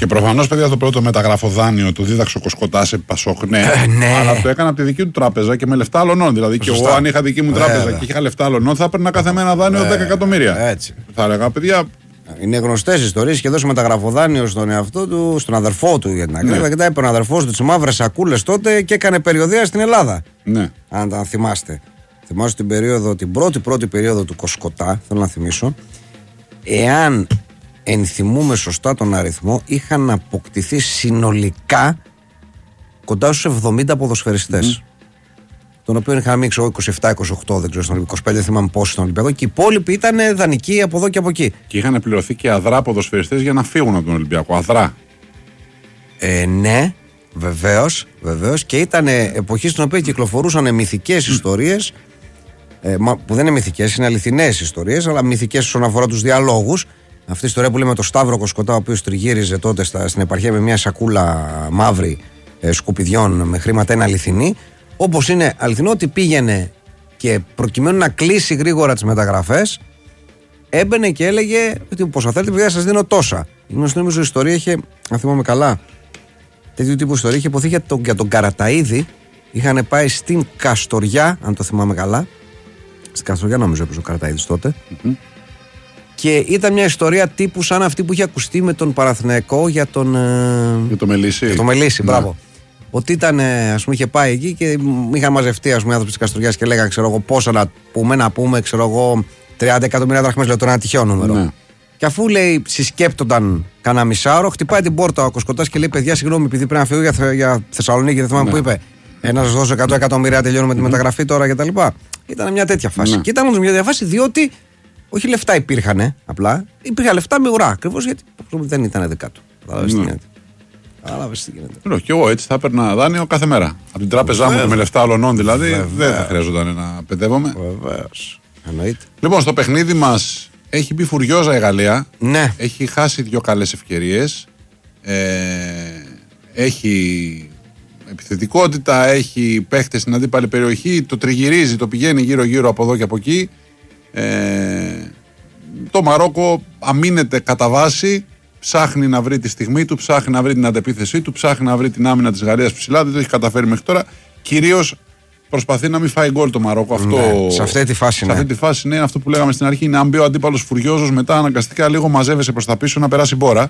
Και προφανώς, παιδιά, το πρώτο μεταγραφοδάνειο του δίδαξε ο Κοσκοτάς επί Πασόκ. Ναι, αλλά το έκανα από τη δική του τράπεζα και με λεφτά αλωνών. Δηλαδή, και εγώ, αν είχα δική μου τράπεζα και είχα λεφτά αλωνών, θα έπαιρνα κάθε μένα δάνειο 10 εκατομμύρια. Έτσι. Θα έλεγα, παιδιά. Είναι γνωστές ιστορίες και έδωσε μεταγραφοδάνειο στον εαυτό του, στον αδερφό του για την ακρίβεια. Και τα είπε ο αδερφός του τις μαύρες σακούλες τότε και έκανε περιοδεία στην Ελλάδα. Ναι. Αν τα θυμάστε. Θυμάστε την πρώτη περίοδο του Κοσκοτά, θέλω να θυμίσω. Εάν ενθυμούμε σωστά τον αριθμό, είχαν αποκτηθεί συνολικά κοντά στους 70 ποδοσφαιριστές. Τον οποίο είχαν μείνει 27-28, δεν ξέρω, στον 25, δεν θυμάμαι πόσοι στον Ολυμπιακό. Και οι υπόλοιποι ήταν δανεικοί από εδώ και από εκεί. Και είχαν πληρωθεί και αδρά ποδοσφαιριστές για να φύγουν από τον Ολυμπιακό. Αδρά. Ναι, βεβαίως. Και ήταν εποχή στην οποία κυκλοφορούσαν μυθικές ιστορίες. Που δεν είναι μυθικές, είναι αληθινές ιστορίες, αλλά μυθικές όσον αφορά τους διαλόγους. Αυτή η ιστορία που λέμε το Σταύρο Κοσκοτά, ο οποίος τριγύριζε τότε στην επαρχία με μια σακούλα μαύρη σκουπιδιών με χρήματα, είναι αληθινή. Όπως είναι αληθινό ότι πήγαινε και προκειμένου να κλείσει γρήγορα τις μεταγραφές, έμπαινε και έλεγε ότι πόσα θέλετε, παιδιά, σας δίνω τόσα. Η γνωστή νομίζω η ιστορία είχε, αν θυμάμαι καλά, τέτοιου τύπου ιστορία είχε υποθεί για τον Καραταΐδη. Είχαν πάει στην Καστοριά, αν το θυμάμαι καλά. Στην Καστοριά νομίζω έπαιζε ο Καραταΐδης τότε. Και ήταν μια ιστορία τύπου σαν αυτή που είχε ακουστεί με τον Παναθηναϊκό για τον. Για το Μελίσι. Για το Μελίσι, μπράβο. Ότι ήταν, ας πούμε, είχε πάει εκεί και είχαν μαζευτεί, ας πούμε, άνθρωποι της Καστοριάς και λέγανε, ξέρω εγώ, πόσα να πούμε, ξέρω εγώ, 30 εκατομμύρια δραχμές, λέω τώρα ένα τυχαίο νούμερο. Ναι. Και αφού λέει, συσκέπτονταν κανένα μισάωρο, χτυπάει την πόρτα ο Κοσκοτάς και λέει: παιδιά, συγγνώμη, επειδή πρέπει να φύγω για Θεσσαλονίκη, δεν θυμάμαι που είπε. Να σας δώσω 100 εκατομμύρια, τελειώνουμε τη μεταγραφή τώρα κτλ. Ήταν μια τέτοια φάση. Και ήταν όμως μια τέτοια φάση διότι όχι λεφτά υπήρχαν απλά, υπήρχαν λεφτά με ουρά. Ακριβώς γιατί δεν ήταν δικά του. Κατάλαβες τι γίνεται. Και εγώ έτσι θα έπαιρνα δάνειο κάθε μέρα. Από την τράπεζά μου με λεφτά αλωνών δηλαδή δεν θα χρειαζόταν να παιδεύομαι. Βεβαίως. Εννοείται. Λοιπόν, στο παιχνίδι μας έχει μπει φουριόζα η Γαλλία. Ναι. Έχει χάσει 2 καλές ευκαιρίες. Έχει επιθετικότητα, έχει παίχτες στην αντίπαλη περιοχή, το τριγυρίζει, το πηγαίνει γύρω-γύρω από εδώ και από εκεί. Το Μαρόκο αμήνεται κατά βάση, ψάχνει να βρει τη στιγμή του, ψάχνει να βρει την αντεπίθεσή του, ψάχνει να βρει την άμυνα της Γαλλίας ψηλά, δεν το έχει καταφέρει μέχρι τώρα. Κυρίως προσπαθεί να μην φάει γκολ το Μαρόκο. Αυτό, ναι, σε αυτή τη φάση, αυτή τη φάση είναι αυτό που λέγαμε στην αρχή. Είναι αν μπει ο αντίπαλος φουριόζος, μετά αναγκαστικά λίγο μαζεύεσαι προς τα πίσω να περάσει μπόρα.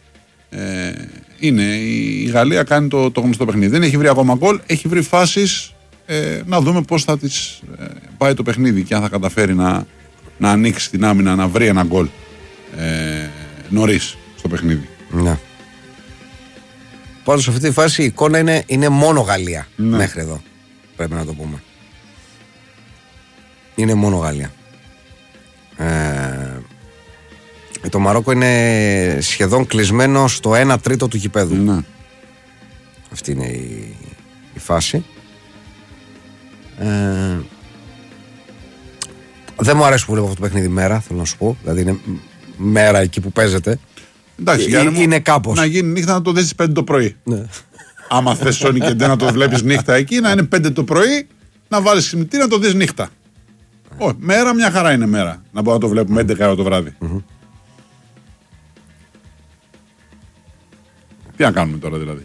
Είναι η Γαλλία κάνει το γνωστό παιχνίδι. Δεν έχει βρει ακόμα γκολ, έχει βρει φάσεις. Να δούμε πώς θα της πάει το παιχνίδι και αν θα καταφέρει να ανοίξει την άμυνα, να βρει ένα γκολ νωρίς στο παιχνίδι. Ναι. Πάντως σε αυτή τη φάση η εικόνα είναι μόνο Γαλλία, ναι, μέχρι εδώ. Πρέπει να το πούμε. Είναι μόνο Γαλλία. Το Μαρόκο είναι σχεδόν κλεισμένο στο 1/3 του γηπέδου. Ναι. Αυτή είναι η φάση. Δεν μου αρέσει που βλέπω αυτό το παιχνίδι μέρα, θέλω να σου πω. Δηλαδή είναι μέρα εκεί που παίζεται. Εντάξει, είναι κάπως. Να γίνει νύχτα να το δεις 5 το πρωί. Ναι. Άμα θες Sony και δεν να το βλέπεις νύχτα εκεί, να είναι 5 το πρωί, να βάλεις ξυπνητή να το δεις νύχτα. Όχι, μέρα μια χαρά είναι μέρα. Να μπορούμε να το βλέπουμε 11 το βράδυ. Τι να κάνουμε τώρα δηλαδή.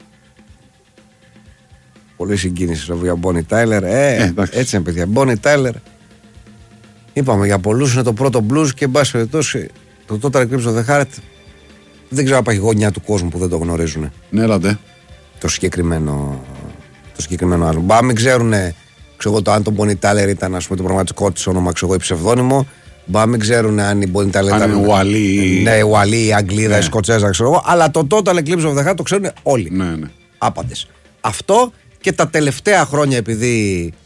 Πολύ συγκίνηση για Bonnie Tyler. Έτσι είναι, παιδιά. Bonnie Tyler. Είπαμε για πολλούς είναι το πρώτο blues και εν πάση περιπτώσει το Total Eclipse of the Heart δεν ξέρω αν υπάρχει γωνιά του κόσμου που δεν το γνωρίζουν. Ναι, έλατε. Το συγκεκριμένο άλμπομ. Μπα μην ξέρουν, το αν το Bonnie Tyler ήταν, ας πούμε, το πραγματικό της όνομα, ή ψευδόνυμο. Μπα μην ξέρουν αν η Bonnie Tyler ήταν. Ουαλή. Ναι, Ουαλή, η Αγγλίδα, η Σκοτσέζα, ξέρω εγώ. Αλλά το Total Eclipse of the Heart το ξέρουν όλοι. Ναι, ναι. Άπαντες. Αυτό και τα τελευταία χρόνια, επειδή